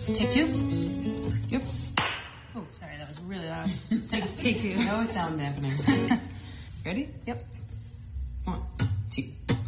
Take two? Yep. Oh, sorry, that was really loud. Take two. No sound dampening. Ready? Yep. 1,